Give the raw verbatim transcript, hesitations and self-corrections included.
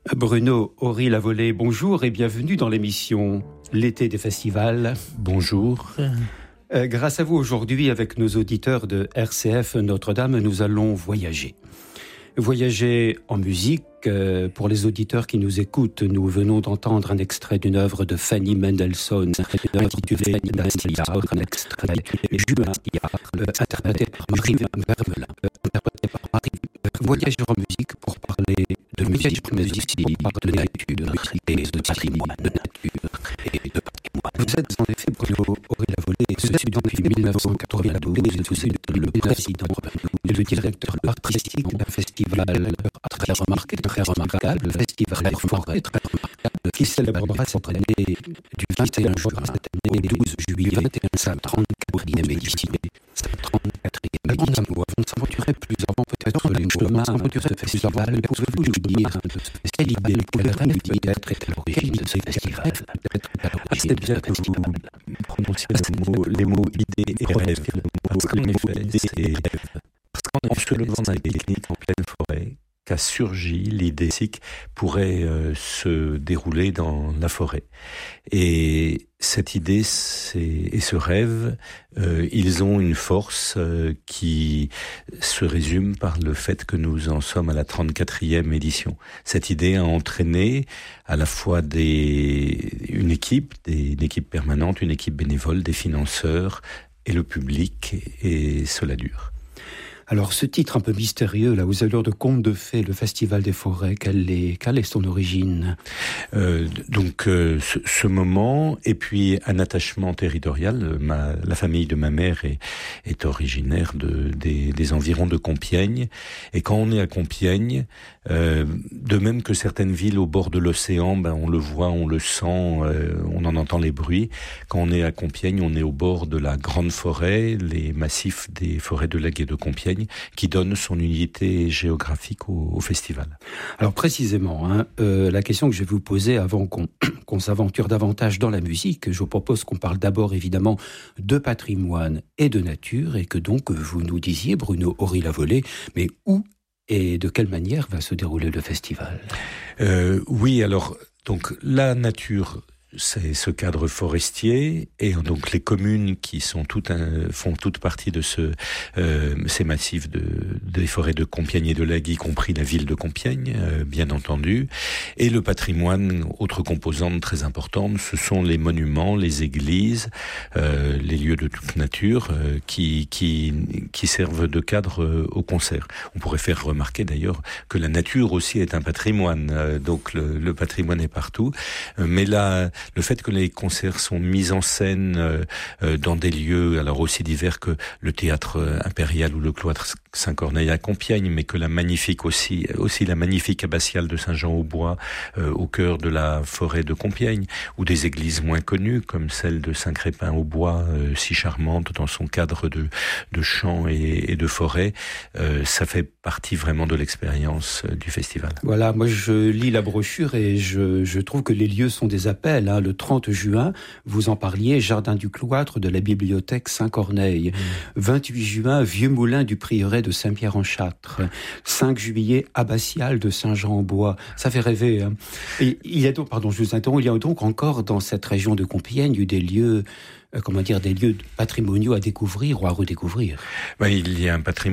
Bruno Ory-Lavolée, bonjour et bienvenue dans l'émission L'été des festivals. Bonjour. Euh, grâce à vous aujourd'hui, avec nos auditeurs de R C F Notre-Dame, nous allons voyager. Voyager en musique. Euh, pour les auditeurs qui nous écoutent, nous venons d'entendre un extrait d'une œuvre de Fanny Mendelssohn, intitulée un extrait Juin, euh, interprété par Marie Vermelin. Voyager en musique pour parler de musique, mais aussi pour parler de nature et de patrimoine, de nature et de patrimoine. Vous êtes en effet Bruno Ory-Lavolée, vous êtes depuis dix-neuf cent quatre-vingt-douze, vous êtes le président et le directeur artistique d'un festival très remarqué, très remarquable, le Festival des Forêts, très remarquable, qui célébrera cette année du vingt et un juin cette année au douze juillet, sa trente-quatrième édition. Sa trente-quatrième édition. Vous ne s'aventurez plus avant peut-être les chemins de ce festival. Pouvez-vous nous dire quelle idée, quelle rêve peut-être est à l'origine de ce festival? C'est bien que vous prononciez les mots, les mots idée et rêve. Parce que le mot idée, c'est parce qu'en se levant d'un pique-nique en pleine forêt, qu'a surgi l'idée que pourrait euh, se dérouler dans la forêt. Et cette idée c'est, et ce rêve, euh, ils ont une force euh, qui se résume par le fait que nous en sommes à la trente-quatrième édition. Cette idée a entraîné à la fois des, une équipe, des, une équipe permanente, une équipe bénévole, des financeurs et le public, et cela dure. Alors, ce titre un peu mystérieux, là, aux allures de conte de fées, le Festival des Forêts, quelle est, quelle est son origine? euh, Donc, euh, ce, ce moment, et puis un attachement territorial. Ma, la famille de ma mère est, est originaire de, des, des environs de Compiègne. Et quand on est à Compiègne, euh, de même que certaines villes au bord de l'océan, ben, on le voit, on le sent, euh, on en entend les bruits. Quand on est à Compiègne, on est au bord de la grande forêt, les massifs des forêts de l'Aigle et de Compiègne, qui donne son unité géographique au, au festival. Alors précisément, hein, euh, la question que je vais vous poser avant qu'on, qu'on s'aventure davantage dans la musique, je vous propose qu'on parle d'abord évidemment de patrimoine et de nature, et que donc vous nous disiez, Bruno Ory-Lavolée, mais où et de quelle manière va se dérouler le festival? euh, Oui, alors, donc la nature, c'est ce cadre forestier, et donc les communes qui sont toutes un, font toute partie de ce euh, ces massifs de des forêts de Compiègne et de l'Aigle, y compris la ville de Compiègne, euh, bien entendu. Et le patrimoine, autre composante très importante, ce sont les monuments, les églises, euh, les lieux de toute nature euh, qui qui qui servent de cadre euh, au concert. On pourrait faire remarquer d'ailleurs que la nature aussi est un patrimoine, euh, donc le, le patrimoine est partout, euh, mais là le fait que les concerts sont mis en scène euh, euh, dans des lieux alors aussi divers que le théâtre impérial ou le cloître Saint-Corneille à Compiègne, mais que la magnifique aussi, aussi la magnifique abbatiale de Saint-Jean-au-Bois euh, au cœur de la forêt de Compiègne, ou des églises moins connues comme celle de Saint-Crépin-au-Bois, euh, si charmante dans son cadre de, de champs et, et de forêt. Euh, ça fait partie vraiment de l'expérience euh, du festival. Voilà, moi je lis la brochure et je, je trouve que les lieux sont des appels. Hein. Le trente juin, vous en parliez, Jardin du Cloître de la bibliothèque Saint-Corneille. Mmh. vingt-huit juin, Vieux Moulin du Prieuré de Saint-Pierre-en-Châtre. cinq juillet, Abbatiale de Saint-Jean-en-Bois. Ça fait rêver. Hein. Et il y a donc, pardon, je vous interromps, il y a donc encore dans cette région de Compiègne des lieux, euh, comment dire, des lieux patrimoniaux à découvrir ou à redécouvrir. Ben, il y a un patrimoine